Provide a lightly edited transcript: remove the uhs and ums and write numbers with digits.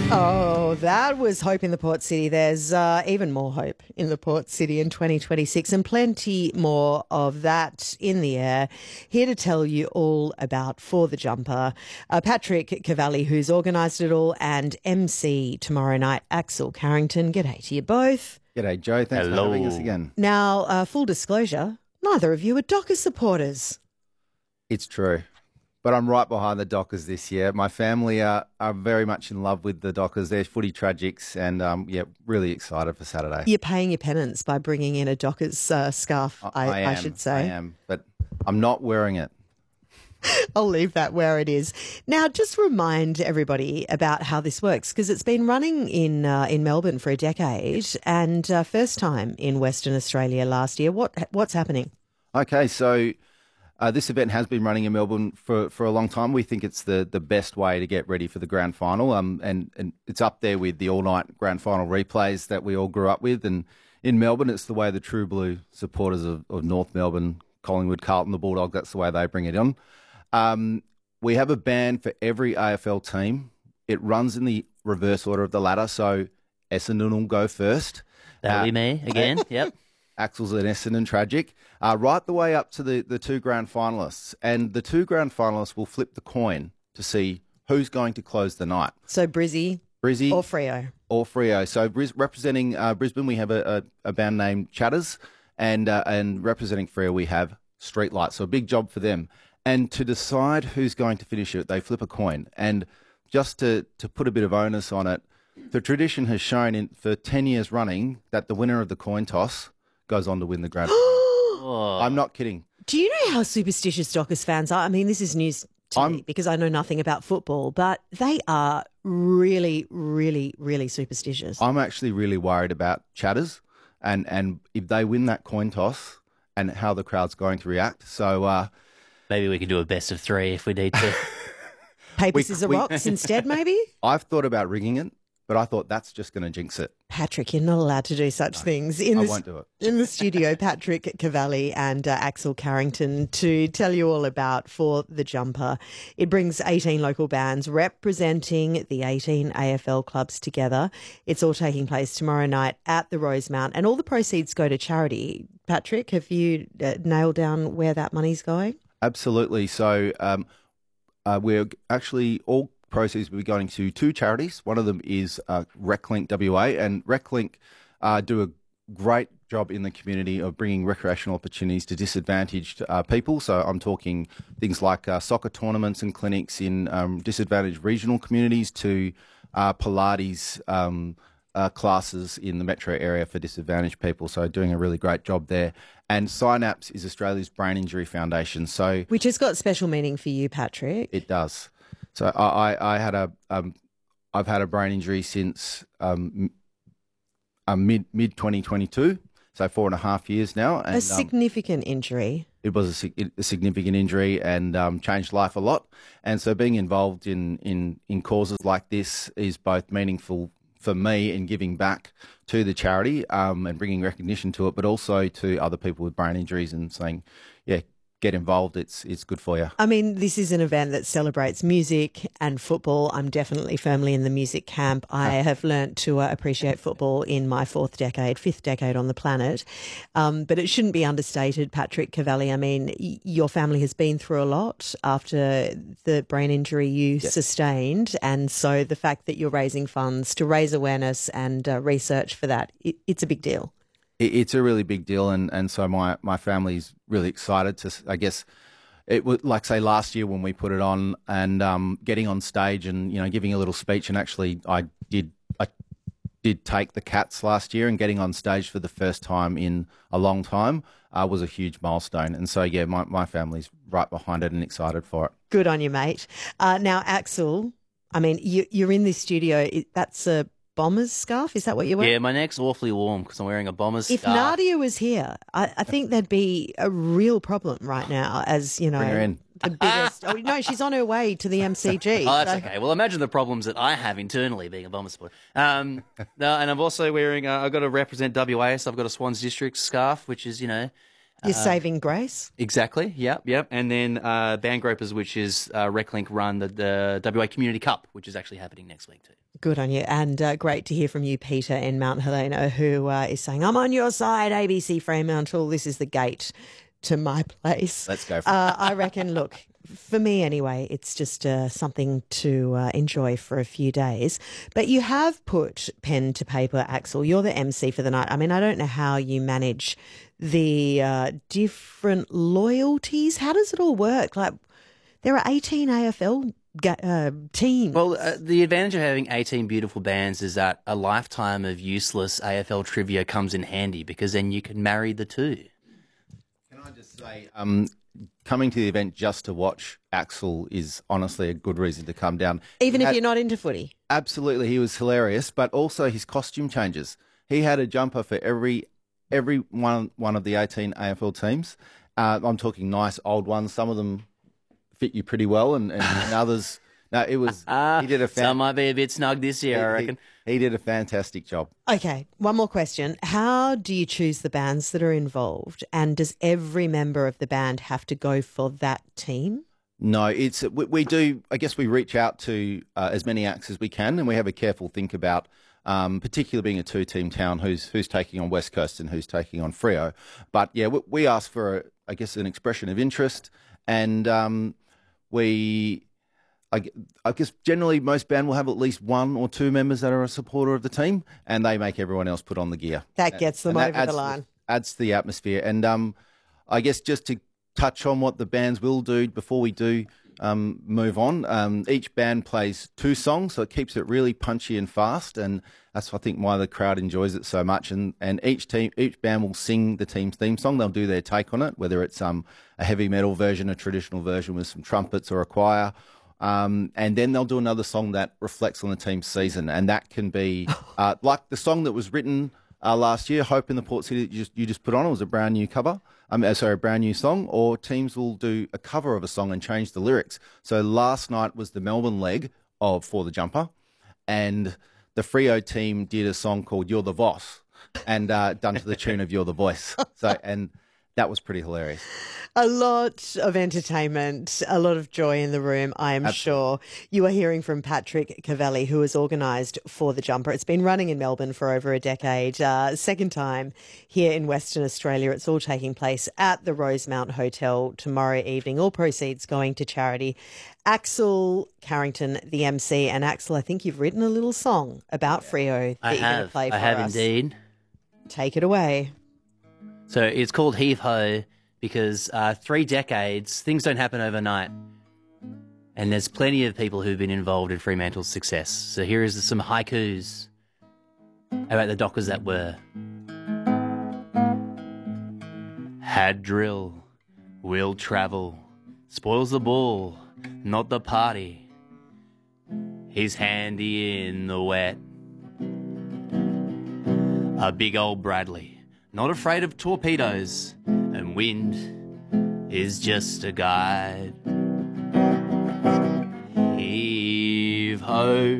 Oh, that was hope in the Port City. There's even more hope in the Port City in 2026 and plenty more of that in the air. Here to tell you all about For the Jumper, Patrick Cavalli, who's organised it all, and MC tomorrow night, Axel Carrington. G'day to you both. G'day, Joe. Thanks for having us again. Now, full disclosure, neither of you are Dockers supporters. It's true. But I'm right behind the Dockers this year. My family are very much in love with the Dockers. They're footy tragics and, really excited for Saturday. You're paying your penance by bringing in a Dockers scarf, I should say. I am, but I'm not wearing it. I'll leave that where it is. Now, just remind everybody about how this works, because it's been running in Melbourne for a decade and first time in Western Australia last year. What's happening? Okay, so this event has been running in Melbourne for a long time. We think it's the best way to get ready for the grand final, and it's up there with the all-night grand final replays that we all grew up with. And in Melbourne, it's the way the True Blue supporters of North Melbourne, Collingwood, Carlton, the Bulldogs, that's the way they bring it on. We have a band for every AFL team. It runs in the reverse order of the ladder, so Essendon will go first. That'll be me again, yep. Axel's an Essendon tragic, right the way up to the two grand finalists. And the two grand finalists will flip the coin to see who's going to close the night. So Brizzy or Freo. Or Freo. So representing Brisbane, we have a band named Chatters, and representing Freo, we have Streetlights. So a big job for them. And to decide who's going to finish it, they flip a coin. And just to put a bit of onus on it, the tradition has shown for 10 years running that the winner of the coin toss goes on to win the grand final. I'm not kidding. Do you know how superstitious Dockers fans are? I mean, this is news to me because I know nothing about football, but they are really, really, really superstitious. I'm actually really worried about Chatters and if they win that coin toss and how the crowd's going to react. So maybe we can do a best of three if we need to. Paper, scissors, rocks instead, maybe? I've thought about rigging it, but I thought that's just going to jinx it. Patrick, you're not allowed to do such things. I won't do it. In the studio, Patrick Cavalli and Axel Carrington to tell you all about For the Jumper. It brings 18 local bands representing the 18 AFL clubs together. It's all taking place tomorrow night at the Rosemount, and all the proceeds go to charity. Patrick, have you nailed down where that money's going? Absolutely. So we're actually all proceeds will be going to two charities. One of them is RecLink WA, and RecLink do a great job in the community of bringing recreational opportunities to disadvantaged people. So I'm talking things like soccer tournaments and clinics in disadvantaged regional communities to Pilates classes in the metro area for disadvantaged people. So doing a really great job there. And Synapse is Australia's Brain Injury Foundation. So which has got special meaning for you, Patrick. It does. So I've had a brain injury since mid 2022, so 4.5 years now. And, a significant injury. It was a significant injury and changed life a lot. And so being involved in causes like this is both meaningful for me in giving back to the charity and bringing recognition to it, but also to other people with brain injuries and saying, yeah, get involved. It's good for you. I mean, this is an event that celebrates music and football. I'm definitely firmly in the music camp. I have learnt to appreciate football in my fifth decade on the planet. But it shouldn't be understated, Patrick Cavalli. I mean, your family has been through a lot after the brain injury you sustained. And so the fact that you're raising funds to raise awareness and research for that, it's a big deal. It's a really big deal, and so my family's really excited to, I guess, it was like, say, last year when we put it on and getting on stage and, giving a little speech, and actually I did take the Cats last year, and getting on stage for the first time in a long time was a huge milestone. And so, yeah, my family's right behind it and excited for it. Good on you, mate. Now, Axel, I mean, you're in this studio. That's a Bombers scarf? Is that what you're wearing? Yeah, my neck's awfully warm because I'm wearing a Bombers scarf. If Nadia was here, I think there'd be a real problem right now, as, Bring her in. The biggest... Oh, no, she's on her way to the MCG. Oh, that's okay. Well, imagine the problems that I have internally being a Bombers supporter. No, and I'm also wearing, I've got to represent WA, so I've got a Swans District scarf, which is, Your saving grace. Exactly. Yep. And then Band Gropers, which is Reclink run the WA Community Cup, which is actually happening next week too. Good on you. And great to hear from you, Peter, in Mount Helena, who is saying, I'm on your side, ABC Fremantle. This is the gate to my place. Let's go for it. I reckon, look, for me anyway, it's just something to enjoy for a few days. But you have put pen to paper, Axel. You're the MC for the night. I mean, I don't know how you manage the different loyalties. How does it all work? Like, there are 18 AFL teams. Well, the advantage of having 18 beautiful bands is that a lifetime of useless AFL trivia comes in handy, because then you can marry the two. Can I just say, coming to the event just to watch Axel is honestly a good reason to come down. Even if you're not into footy? Absolutely, he was hilarious, but also his costume changes. He had a jumper for every one of the 18 AFL teams. I'm talking nice old ones. Some of them fit you pretty well, and others. No, it was. He did a. Some might be a bit snug this year, I reckon. He did a fantastic job. Okay, one more question. How do you choose the bands that are involved, and does every member of the band have to go for that team? No, it's we do. I guess we reach out to as many acts as we can, and we have a careful think about, particularly being a two-team town, who's taking on West Coast and who's taking on Freo. But yeah, we ask for, I guess, an expression of interest, and I guess generally most band will have at least one or two members that are a supporter of the team, and they make everyone else put on the gear. That gets them over the line. Adds to the atmosphere. And I guess just to touch on what the bands will do before we do move on, each band plays 2 songs, so it keeps it really punchy and fast, and that's, I think, why the crowd enjoys it so much. And each band will sing the team's theme song. They'll do their take on it, whether it's a heavy metal version, a traditional version with some trumpets or a choir. And then they'll do another song that reflects on the team's season, and that can be like the song that was written last year, "Hope in the Port City," that you just put on. It was a brand new cover. A brand new song. Or teams will do a cover of a song and change the lyrics. So last night was the Melbourne leg of For the Jumper, and the Freo team did a song called "You're the Voss," and done to the tune of "You're the Voice." So, and that was pretty hilarious. A lot of entertainment, a lot of joy in the room, I am sure. You are hearing from Patrick Cavalli, who has organised For the Jumper. It's been running in Melbourne for over a decade. Second time here in Western Australia. It's all taking place at the Rosemount Hotel tomorrow evening. All proceeds going to charity. Axel Carrington, the MC. And Axel, I think you've written a little song about Freo that you're going to play for us. I have indeed. Take it away. So it's called Heave Ho, because 3 decades, things don't happen overnight. And there's plenty of people who've been involved in Fremantle's success. So here is some haikus about the Dockers that were. Had drill, will travel, spoils the ball, not the party. He's handy in the wet. A big old Bradley, not afraid of torpedoes, and wind is just a guide. Heave ho.